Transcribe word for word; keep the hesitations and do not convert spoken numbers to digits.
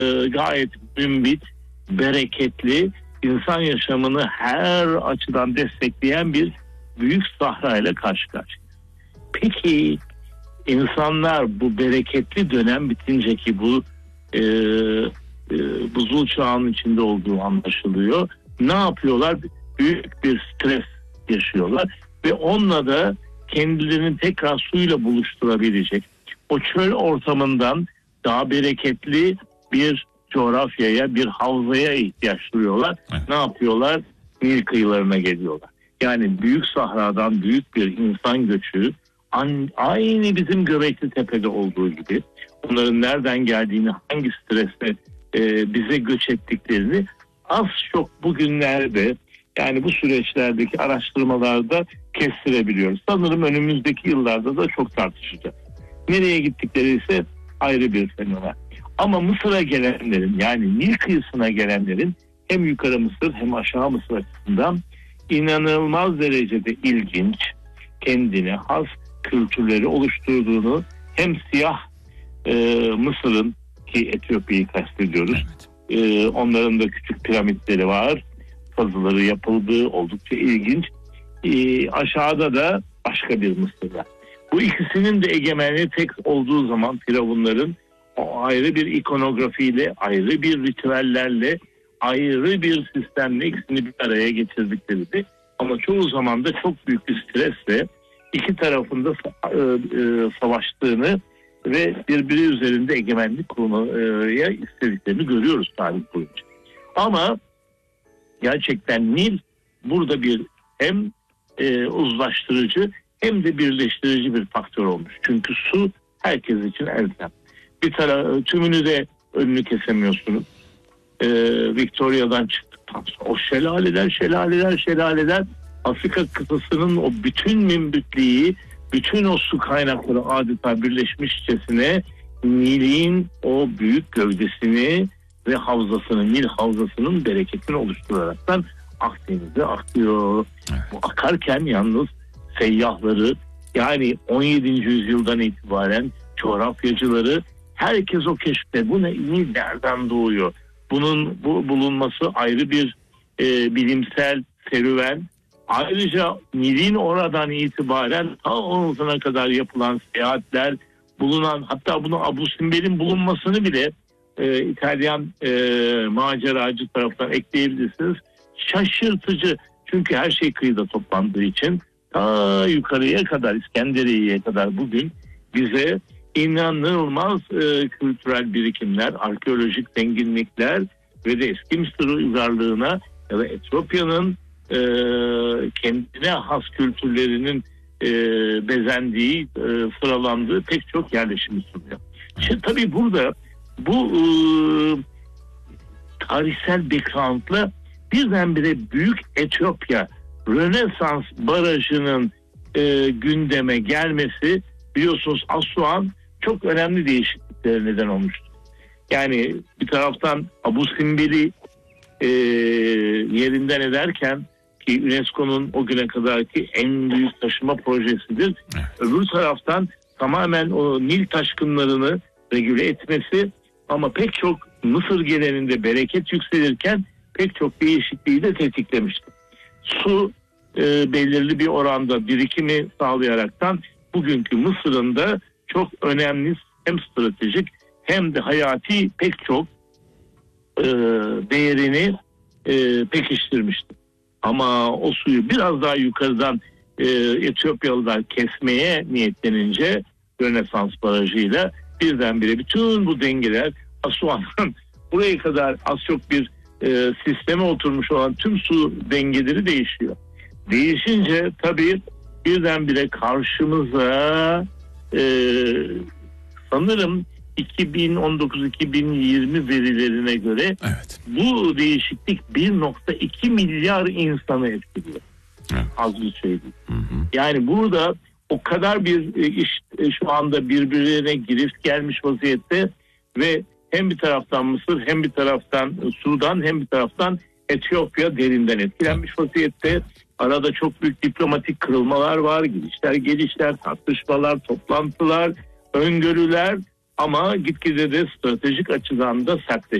e, gayet mümbit, bereketli, insan yaşamını her açıdan destekleyen bir büyük sahra ile karşı karşıya. Peki insanlar bu bereketli dönem bitince, ki bu e, e, buzul çağının içinde olduğu anlaşılıyor, ne yapıyorlar? Büyük bir stres yaşıyorlar ve onunla da kendilerini tekrar suyla buluşturabilecek, o çöl ortamından daha bereketli bir coğrafyaya, bir havzaya ihtiyaç duyuyorlar. Evet. Ne yapıyorlar? Nil kıyılarına geliyorlar. Yani büyük sahradan büyük bir insan göçü, aynı bizim Göbekli Tepe'de olduğu gibi, onların nereden geldiğini, hangi stresle e, bize göç ettiklerini az çok bugünlerde, yani bu süreçlerdeki araştırmalarda kestirebiliyoruz. Sanırım önümüzdeki yıllarda da çok tartışacağız. Nereye gittikleri ise ayrı bir fenomen. Ama Mısır'a gelenlerin, yani Nil kıyısına gelenlerin hem yukarı Mısır hem aşağı Mısır açısından inanılmaz derecede ilginç, kendine has kültürleri oluşturduğunu, hem siyah e, Mısır'ın, ki Etiyopya'yı kastediyoruz, evet. e, onların da küçük piramitleri var, kazıları yapıldığı oldukça ilginç. E, aşağıda da başka bir Mısır var. Bu ikisinin de egemenliği tek olduğu zaman firavunların o ayrı bir ikonografiyle, ayrı bir ritüellerle, ayrı bir sistemle ikisini bir araya getirdikleri, ama çoğu zaman da çok büyük bir stresle iki tarafında savaştığını ve birbiri üzerinde egemenlik kurmaya istediklerini görüyoruz tarih boyunca. Ama gerçekten Nil burada bir hem e, uzlaştırıcı hem de birleştirici bir faktör olmuş. Çünkü su herkes için elzem. Bir taraf, tümünü de önünü kesemiyorsunuz. Ee, Victoria'dan çıktıktan sonra o şelaleler, şelaleler, şelaleler, Afrika kıtasının o bütün mümbitliği, bütün o su kaynakları adeta birleşmişçesine Nil'in o büyük gövdesini ve havzasını, Nil havzasının bereketini oluşturaraktan Akdeniz'e akıyor. Evet. Bu akarken yalnız seyyahları, yani on yedinci yüzyıldan itibaren coğrafyacıları, herkes o keşfte bu ne, Nil nereden doğuyor? Bunun bu bulunması ayrı bir e, bilimsel serüven. Ayrıca Nil'in oradan itibaren ta Oğuz'a kadar yapılan seyahatler, bulunan, hatta bunu Abu Simbel'in bulunmasını bile e, İtalyan e, maceracı tarafından ekleyebilirsiniz. Şaşırtıcı, çünkü her şey kıyıda toplandığı için ta yukarıya kadar, İskenderiye'ye kadar bugün bize inanılmaz e, kültürel birikimler, arkeolojik zenginlikler ve de eski Mısır uygarlığına ya da Etiyopya'nın e, kendine has kültürlerinin e, bezendiği, e, sıralandığı pek çok yerleşimi sunuyor. Şimdi tabii burada bu e, tarihsel background'la birdenbire büyük Etiyopya Rönesans barajının e, gündeme gelmesi, biliyorsunuz Assuan çok önemli değişikliklere neden olmuştu. Yani bir taraftan Abu Simbel'i e, yerinden ederken, ki UNESCO'nun o güne kadarki en büyük taşıma projesidir. Evet. Öbür taraftan tamamen o Nil taşkınlarını regüle etmesi, ama pek çok Mısır genelinde bereket yükselirken pek çok değişikliği de tetiklemişti. Su e, belirli bir oranda birikimi sağlayaraktan bugünkü Mısır'ın da çok önemli, hem stratejik hem de hayati pek çok e, değerini e, pekiştirmişti. Ama o suyu biraz daha yukarıdan e, Etiyopyalılar kesmeye niyetlenince Rönesans barajıyla birdenbire bütün bu dengeler, Assuan'dan buraya kadar az çok bir e, sisteme oturmuş olan tüm su dengeleri değişiyor. Değişince tabii birdenbire karşımıza e, sanırım iki bin on dokuz iki bin yirmi verilerine göre evet, bu değişiklik bir nokta iki milyar insanı etkiliyor. Evet. Az bir şey değil. Hı hı. Yani burada o kadar bir iş şu anda birbirine girift gelmiş vaziyette ve hem bir taraftan Mısır, hem bir taraftan Sudan, hem bir taraftan Etiyopya derinden etkilenmiş vaziyette. Arada çok büyük diplomatik kırılmalar var, gidişler, gelişler, tartışmalar, toplantılar, öngörüler. Ama gitgide de stratejik açıdan da sertleşiyor.